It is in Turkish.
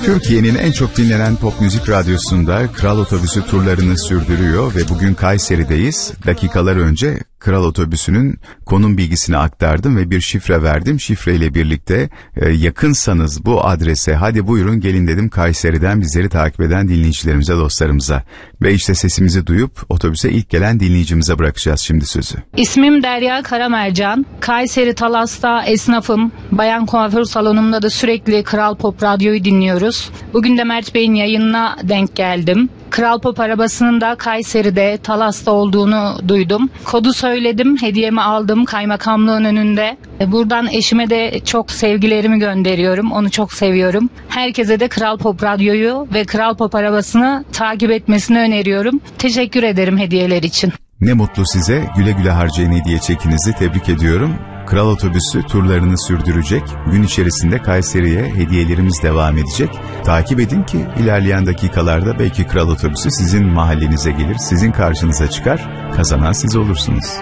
Türkiye'nin en çok dinlenen pop müzik radyosunda Kral Otobüsü turlarını sürdürüyor ve bugün Kayseri'deyiz. Dakikalar önce Kral Otobüsü'nün konum bilgisini aktardım ve bir şifre verdim. Şifreyle birlikte yakınsanız bu adrese hadi buyurun gelin dedim Kayseri'den bizleri takip eden dinleyicilerimize, dostlarımıza. Ve işte sesimizi duyup otobüse ilk gelen dinleyicimize bırakacağız şimdi sözü. İsmim Derya Karamercan. Kayseri Talas'ta esnafım. Bayan kuaför salonumda da sürekli Kral Pop Radyo'yu dinliyoruz. Bugün de Mert Bey'in yayınına denk geldim. Kral Pop arabasının da Kayseri'de, Talas'ta olduğunu duydum. Kodu söyledim, hediyemi aldım kaymakamlığın önünde. Buradan eşime de çok sevgilerimi gönderiyorum. Onu çok seviyorum. Herkese de Kral Pop Radyo'yu ve Kral Pop arabasını takip etmesini öneriyorum. Teşekkür ederim hediyeler için. Ne mutlu size. Güle güle harcayın hediye çekinizi. Tebrik ediyorum. Kral Otobüsü turlarını sürdürecek. Gün içerisinde Kayseri'ye hediyelerimiz devam edecek. Takip edin ki ilerleyen dakikalarda belki Kral Otobüsü sizin mahallenize gelir, sizin karşınıza çıkar. Kazanan siz olursunuz.